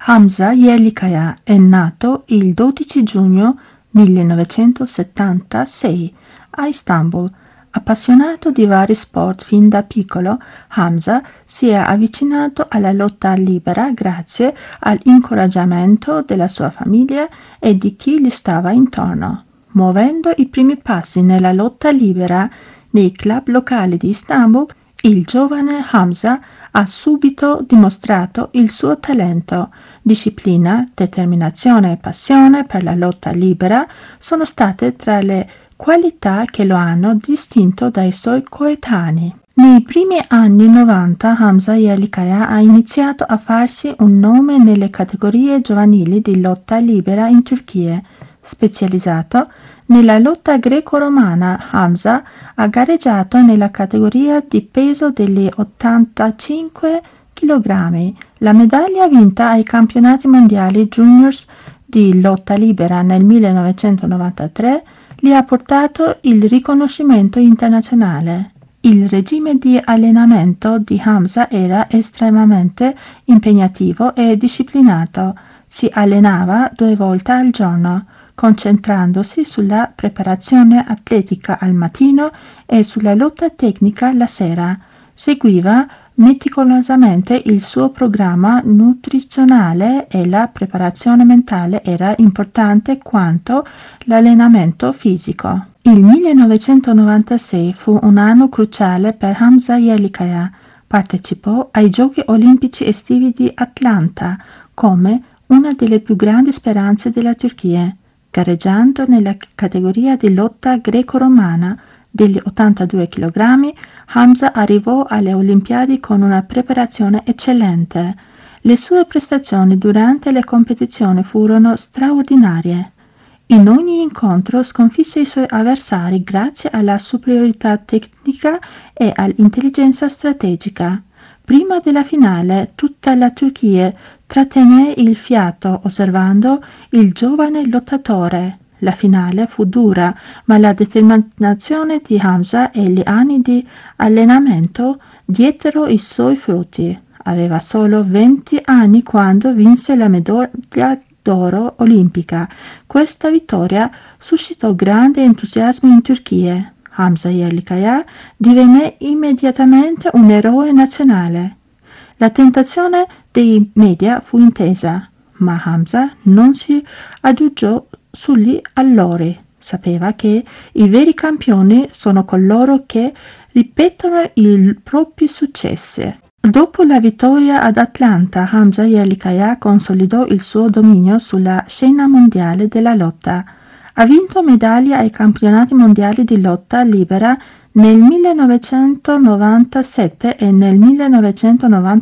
Hamza Yerlikaya è nato il 12 giugno 1976 a Istanbul. Appassionato di vari sport fin da piccolo, Hamza si è avvicinato alla lotta libera grazie all'incoraggiamento della sua famiglia e di chi gli stava intorno. Muovendo i primi passi nella lotta libera nei club locali di Istanbul, il giovane Hamza ha subito dimostrato il suo talento. Disciplina, determinazione e passione per la lotta libera sono state tra le qualità che lo hanno distinto dai suoi coetanei. Nei primi anni 90 Hamza Yerlikaya ha iniziato a farsi un nome nelle categorie giovanili di lotta libera in Turchia. Specializzato nella lotta greco-romana, Hamza ha gareggiato nella categoria di peso degli 85 kg. La medaglia vinta ai campionati mondiali juniors di lotta libera nel 1993 gli ha portato il riconoscimento internazionale. Il regime di allenamento di Hamza era estremamente impegnativo e disciplinato. Si allenava 2 volte al giorno, concentrandosi sulla preparazione atletica al mattino e sulla lotta tecnica la sera. Seguiva meticolosamente il suo programma nutrizionale e la preparazione mentale era importante quanto l'allenamento fisico. Il 1996 fu un anno cruciale per Hamza Yerlikaya. Partecipò ai Giochi olimpici estivi di Atlanta come una delle più grandi speranze della Turchia, gareggiando nella categoria di lotta greco-romana degli 82 kg. Hamza arrivò alle Olimpiadi con una preparazione eccellente. Le sue prestazioni durante le competizioni furono straordinarie. In ogni incontro sconfisse i suoi avversari grazie alla superiorità tecnica e all'intelligenza strategica. Prima della finale, tutta la Turchia trattenne il fiato osservando il giovane lottatore. La finale fu dura, ma la determinazione di Hamza e gli anni di allenamento diedero i suoi frutti. Aveva solo 20 anni quando vinse la medaglia d'oro olimpica. Questa vittoria suscitò grande entusiasmo in Turchia. Hamza Yerlikaya divenne immediatamente un eroe nazionale. La tentazione dei media fu intesa, ma Hamza non si adagiò sugli allori. Sapeva che i veri campioni sono coloro che ripetono i propri successi. Dopo la vittoria ad Atlanta, Hamza Yerlikaya consolidò il suo dominio sulla scena mondiale della lotta. Ha vinto medaglie ai campionati mondiali di lotta libera nel 1997 e nel 1998.